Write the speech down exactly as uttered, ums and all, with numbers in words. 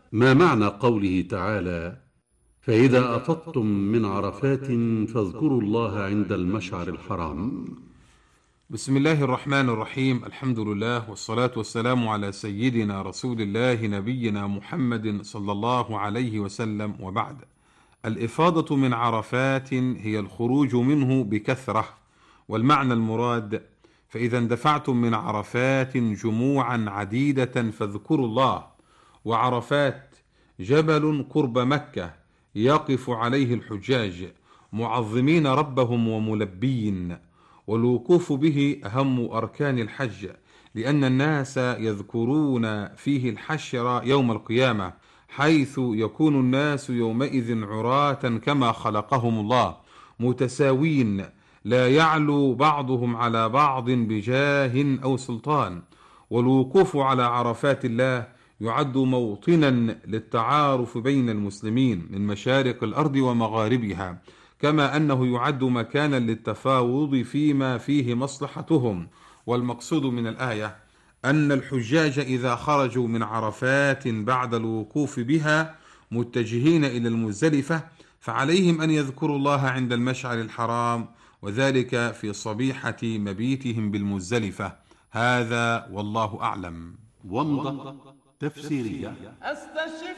ما معنى قوله تعالى: فإذا أفضتم من عرفات فاذكروا الله عند المشعر الحرام؟ بسم الله الرحمن الرحيم. الحمد لله والصلاة والسلام على سيدنا رسول الله نبينا محمد صلى الله عليه وسلم، وبعد. الإفاضة من عرفات هي الخروج منه بكثرة، والمعنى المراد: فإذا اندفعتم من عرفات جموعا عديدة فاذكروا الله. وعرفات جبل قرب مكة يقف عليه الحجاج معظمين ربهم وملبين، والوقوف به أهم أركان الحج، لأن الناس يذكرون فيه الحشر يوم القيامة، حيث يكون الناس يومئذ عراة كما خلقهم الله، متساوين، لا يعلو بعضهم على بعض بجاه أو سلطان. والوقوف على عرفات الله يعد موطنا للتعارف بين المسلمين من مشارق الأرض ومغاربها، كما أنه يعد مكانا للتفاوض فيما فيه مصلحتهم. والمقصود من الآية أن الحجاج إذا خرجوا من عرفات بعد الوقوف بها متجهين إلى المزدلفة، فعليهم أن يذكروا الله عند المشعر الحرام، وذلك في صبيحة مبيتهم بالمزدلفة. هذا والله أعلم. ومضة تفسيرية.